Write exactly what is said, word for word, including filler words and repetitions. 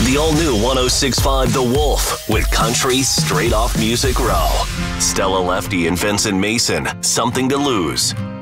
The all-new one oh six point five The Wolf with country straight off Music Row. Stella Lefty and Vincent Mason, Something to Lose.